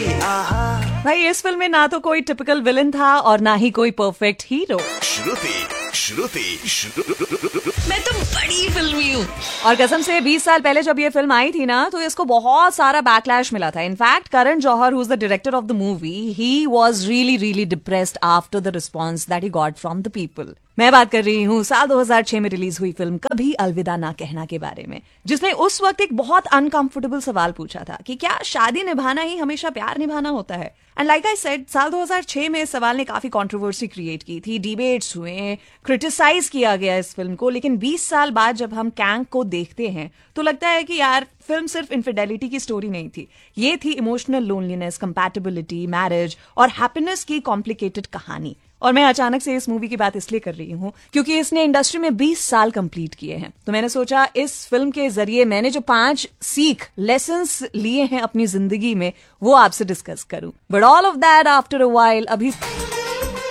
भाई इस फिल्म में ना तो कोई टिपिकल विलन था और ना ही कोई परफेक्ट हीरो। मैं तो बड़ी फिल्मी हूँ। और कसम से 20 साल पहले जब ये फिल्म आई थी ना तो इसको बहुत सारा बैकलैश मिला था। In fact Karan Johar who is the director of the movie he was really depressed after the response that he got from the people. मैं बात कर रही हूँ साल 2006 में रिलीज हुई फिल्म कभी अलविदा ना कहना के बारे में, जिसने उस वक्त एक बहुत अनकंफर्टेबल सवाल पूछा था कि क्या शादी निभाना ही हमेशा प्यार निभाना होता है। एंड लाइक आई सेड, साल 2006 में इस सवाल ने काफी कंट्रोवर्सी क्रिएट की थी, डिबेट्स हुए, क्रिटिसाइज किया गया इस फिल्म को। लेकिन 20 साल बाद जब हम कैंक को देखते हैं तो लगता है कि यार फिल्म सिर्फ इनफिडेलिटी की स्टोरी नहीं थी, ये थी इमोशनल लोनलीनेस, कंपैटिबिलिटी, मैरिज और हैप्पीनेस की कॉम्प्लिकेटेड कहानी। और मैं अचानक से इस मूवी की बात इसलिए कर रही हूँ क्योंकि इसने इंडस्ट्री में 20 साल कंप्लीट किए हैं। तो मैंने सोचा इस फिल्म के जरिए मैंने जो 5 लेसन्स लिए हैं अपनी जिंदगी में वो आपसे डिस्कस करूं। But all of that after a while. अभी